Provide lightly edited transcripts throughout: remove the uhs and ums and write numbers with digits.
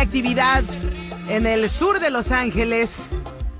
actividad en el sur de Los Ángeles.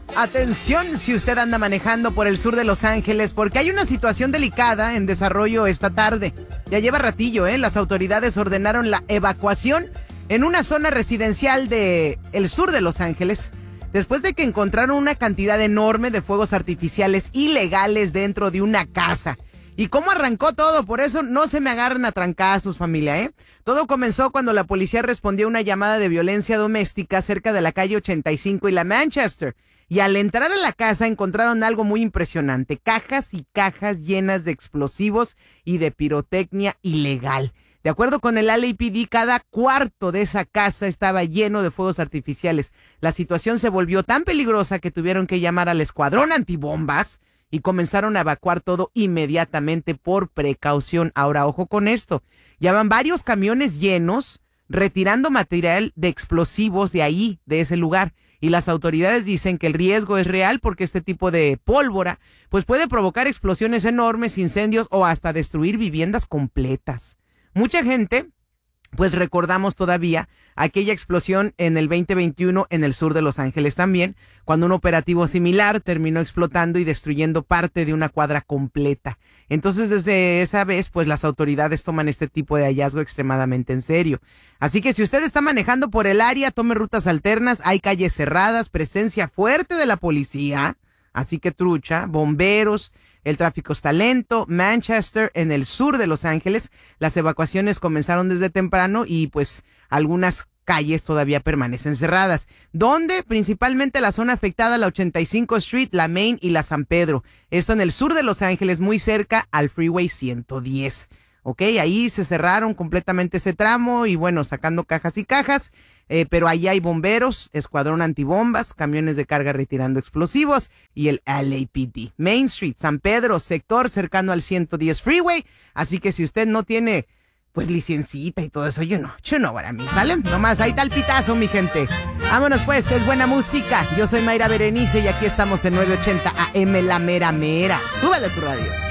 Atención si usted anda manejando por el sur de Los Ángeles, porque hay una situación delicada en desarrollo esta tarde. Ya lleva ratillo, Las autoridades ordenaron la evacuación en una zona residencial de el sur de Los Ángeles, después de que encontraron una cantidad enorme de fuegos artificiales ilegales dentro de una casa. ¿Y cómo arrancó todo? Por eso no se me agarren a trancazos, familia, Todo comenzó cuando la policía respondió a una llamada de violencia doméstica cerca de la calle 85 y la Manchester. Y al entrar a la casa encontraron algo muy impresionante: cajas y cajas llenas de explosivos y de pirotecnia ilegal. De acuerdo con el LAPD, cada cuarto de esa casa estaba lleno de fuegos artificiales. La situación se volvió tan peligrosa que tuvieron que llamar al escuadrón antibombas y comenzaron a evacuar todo inmediatamente por precaución. Ahora, ojo con esto, ya van varios camiones llenos retirando material de explosivos de ahí, de ese lugar. Y las autoridades dicen que el riesgo es real porque este tipo de pólvora pues puede provocar explosiones enormes, incendios o hasta destruir viviendas completas. Mucha gente pues recordamos todavía aquella explosión en el 2021 en el sur de Los Ángeles también, cuando un operativo similar terminó explotando y destruyendo parte de una cuadra completa. Entonces, desde esa vez, pues las autoridades toman este tipo de hallazgo extremadamente en serio. Así que si usted está manejando por el área, tome rutas alternas, hay calles cerradas, presencia fuerte de la policía, así que trucha, bomberos. El tráfico está lento. Manchester, en el sur de Los Ángeles, las evacuaciones comenzaron desde temprano y pues algunas calles todavía permanecen cerradas. ¿Dónde? Principalmente la zona afectada, la 85 Street, la Main y la San Pedro. Esto en el sur de Los Ángeles, muy cerca al Freeway 110. Ok, ahí se cerraron completamente ese tramo y bueno, sacando cajas y cajas, pero ahí hay bomberos, escuadrón antibombas, camiones de carga retirando explosivos y el LAPD. Main Street, San Pedro, sector cercano al 110 Freeway, así que si usted no tiene pues licencita y todo eso, yo no para mí, ¿sale? Nomás ahí está el pitazo, mi gente. Vámonos pues, es buena música. Yo soy Mayra Berenice y aquí estamos en 980 AM La Mera Mera. Súbale a su radio.